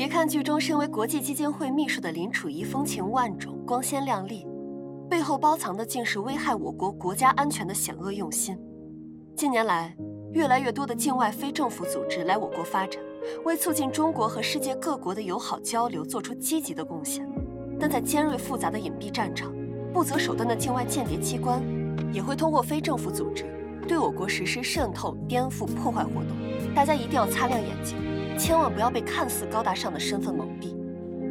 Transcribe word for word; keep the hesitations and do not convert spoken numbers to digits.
别看剧中身为国际基金会秘书的林楚仪风情万种、光鲜亮丽，背后包藏的竟是危害我国国家安全的险恶用心。近年来，越来越多的境外非政府组织来我国发展，为促进中国和世界各国的友好交流做出积极的贡献。但在尖锐复杂的隐蔽战场，不择手段的境外间谍机关也会通过非政府组织对我国实施渗透、颠覆、破坏活动。大家一定要擦亮眼睛，千万不要被看似高大上的身份蒙蔽。